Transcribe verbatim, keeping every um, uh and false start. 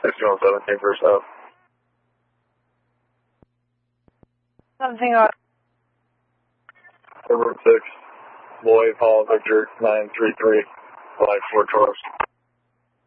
sixty-one seventeen first out. Something on. Number six, Lloyd Hall, Victor nine three three, five four Taurus.